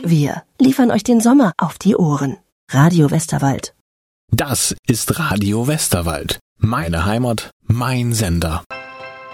Wir liefern euch den Sommer auf die Ohren. Radio Westerwald. Das ist Radio Westerwald. Meine Heimat, mein Sender.